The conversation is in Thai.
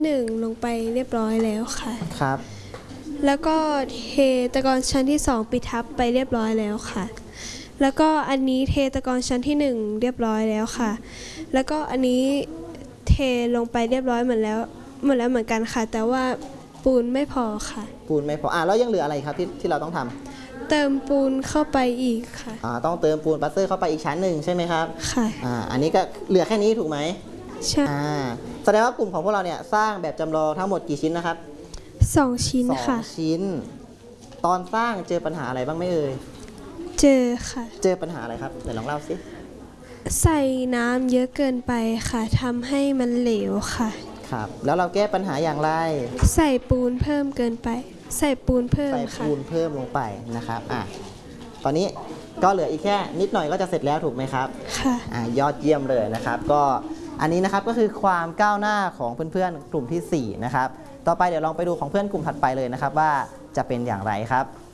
1ลงไปเรียบร้อยแล้วค่ะครับแล้วก็เทตะกอนชั้นที่2ปิดทับไปเรียบร้อยแล้วค่ะแล้วก็อันนี้เทตะกอนชั้นที่1เรียบร้อยแล้วค่ะแล้วก็อันนี้เทลงไปเรียบร้อยเหมือนเหมือนกันค่ะแต่ว่าปูนไม่พอค่ะปูนไม่พอแล้วยังเหลืออะไรครับที่เราต้องทำเติมปูนเข้าไปอีกค่ะต้องเติมปูนปลาสเตอร์เข้าไปอีกชั้นหนึ่งใช่ไหมครับค่ะอันนี้ก็เหลือแค่นี้ถูกไหมใช่แสดงว่ากลุ่มของพวกเราเนี่ยสร้างแบบจำลองทั้งหมดกี่ชิ้นนะครับ 2 ชิ้นค่ะ 2 ชิ้นตอนสร้างเจอปัญหาอะไรบ้างไหมเอ่ยเจอค่ะเจอปัญหาอะไรครับเดี๋ยวลองเล่าสิใส่น้ำเยอะเกินไปค่ะทำให้มันเหลวค่ะครับแล้วเราแก้ปัญหาอย่างไรใส่ปูนเพิ่มเกินไปใส่ปูนเพิ่มค่ะใส่ปูนเพิ่มลงไปนะครับตอนนี้ก็เหลืออีกแค่นิดหน่อยก็จะเสร็จแล้วถูกไหมครับค่ะยอดเยี่ยมเลยนะครับก็อันนี้นะครับก็คือความก้าวหน้าของเพื่อนๆกลุ่มที่4นะครับต่อไปเดี๋ยวลองไปดูของเพื่อนกลุ่มถัดไปเลยนะครับว่าจะเป็นอย่างไรครับ